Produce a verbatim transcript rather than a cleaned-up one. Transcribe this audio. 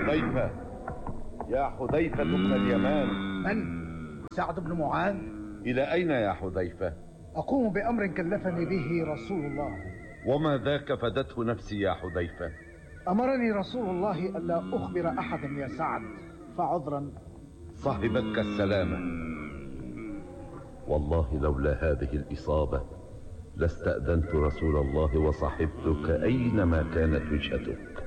حذيفة، يا حذيفة بن اليمان. من؟ سعد بن معاذ. إلى أين يا حذيفة؟ أقوم بأمر كلفني به رسول الله. وما ذاك فدته نفسي يا حذيفة؟ أمرني رسول الله ألا أخبر أحدا يا سعد، فعذرا. صاحبتك السلامة. والله لولا هذه الإصابة لاستأذنت رسول الله وصحبتك أينما كانت وجهتك.